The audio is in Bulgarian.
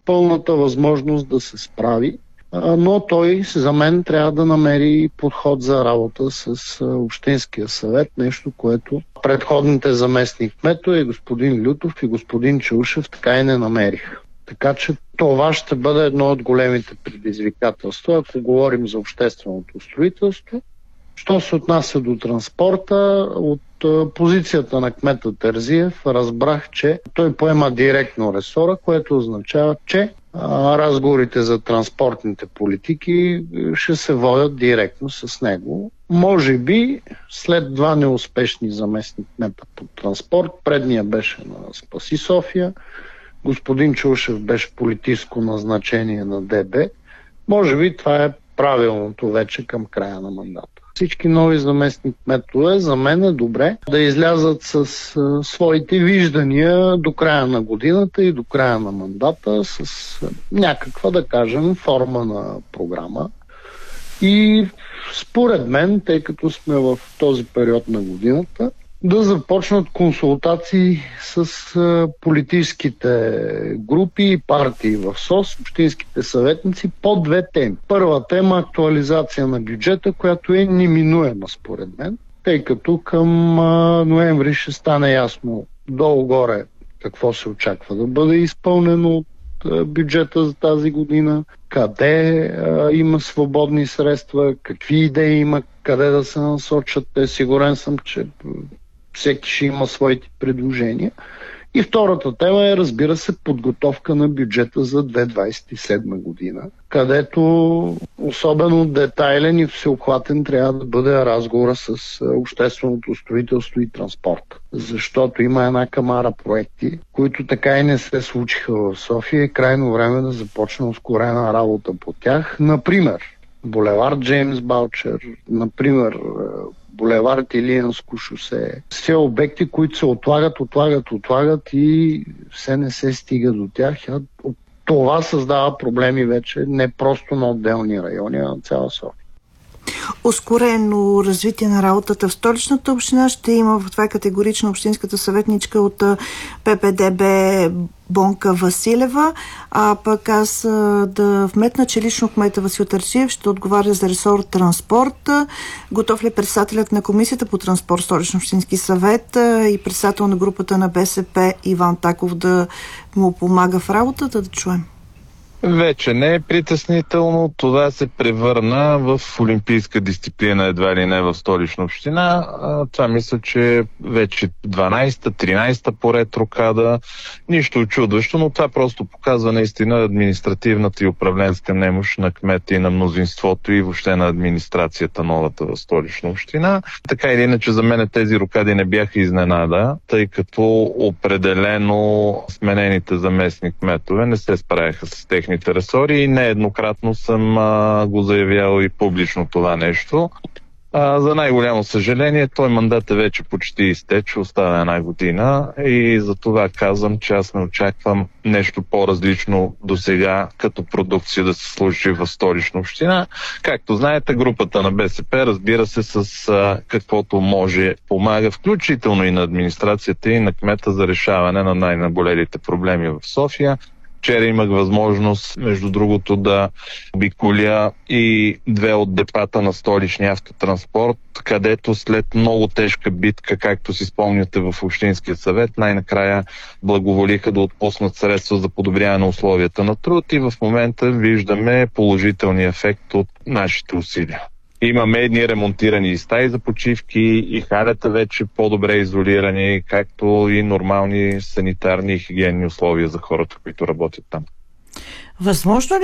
пълната възможност да се справи, но той за мен трябва да намери подход за работа с Общинския съвет, нещо, което предходните заместник-кметове, господин Лютов и господин Чаушев така и не намериха. Така че това ще бъде едно от големите предизвикателства, ако говорим за общественото строителство. Що се отнася до транспорта, от позицията на кмета Терзиев разбрах, че той поема директно ресора, което означава, че разговорите за транспортните политики ще се водят директно с него. Може би след 2 неуспешни заместник-кмета по транспорт, предния беше на Спаси София, господин Чаушев беше политическо назначение на ДБ, може би това е правилното вече към края на мандата. Всички нови заместник-кметове за мен е добре да излязат с своите виждания до края на годината и до края на мандата с някаква, да кажем, форма на програма. И според мен, тъй като сме в този период на годината, да започнат консултации с политическите групи и партии в СОС, общинските съветници по 2 теми. Първа тема – актуализация на бюджета, която е неминуема според мен, тъй като към ноември ще стане ясно долу-горе какво се очаква да бъде изпълнено от бюджета за тази година, къде има свободни средства, какви идеи има, къде да се насочат. Сигурен съм, че всеки ще има своите предложения. И втората тема е, разбира се, подготовка на бюджета за 2027 година, където особено детайлен и всеобхватен трябва да бъде разговора с общественото строителство и транспорт. Защото има една камара проекти, които така и не се случиха в София и крайно време да започне ускорена работа по тях. Например, булевард Джеймс Балчер, например, булевард Илианско шосе. Все обекти, които се отлагат и все не се стига до тях. Това създава проблеми вече не просто на отделни райони, а на цяла София. Ускорено развитие на работата в Столичната община ще има, в това е категорично общинската съветничка от ППДБ Бонка Василева, а пък аз да вметна, че лично кмета Васил Терзиев ще отговаря за ресор транспорт. Готов ли председателят на комисията по транспорт Столичен общински съвет и председател на групата на БСП Иван Таков да му помага в работата, да чуем? Вече не е притеснително. Това се превърна в олимпийска дисциплина, едва ли не в Столична община. Това мисля, че вече 12-та, 13-та поред рокада. Нищо очудващо, но това просто показва наистина административната и управленска немощ на кмета и на мнозинството и въобще на администрацията новата в Столична община. Така или иначе за мен тези рокади не бяха изненада, тъй като определено сменените заместник кметове не се справяха с техните ресори и нееднократно съм го заявявал и публично това нещо. За най-голямо съжаление, той мандат е вече почти изтече, остава 1 година и за това казвам, че аз не очаквам нещо по-различно до сега като продукция да се случи в Столична община. Както знаете, групата на БСП, разбира се, с каквото може помага, включително и на администрацията и на кмета за решаване на най-наболелите проблеми в София. Вчера имах възможност, между другото, да обиколя и 2 от депата на Столичния автотранспорт, където след много тежка битка, както си спомняте в Общинския съвет, най-накрая благоволиха да отпуснат средства за подобряване на условията на труд и в момента виждаме положителния ефект от нашите усилия. Имаме едни ремонтирани стаи за почивки и халета вече по-добре изолирани, както и нормални санитарни и хигиенни условия за хората, които работят там. Възможно ли